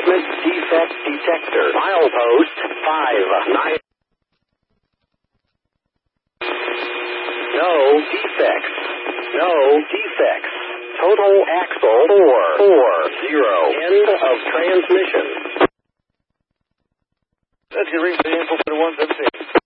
Equipment defect detector. Milepost 59. No defects. No defects. Total axle 440. End of transmission. That's your ring for the info for the 176.